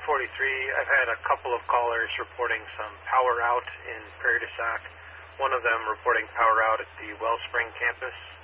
I've had a couple of callers reporting some power out in Prairie du Sac. One of them reporting power out at the Wellspring campus.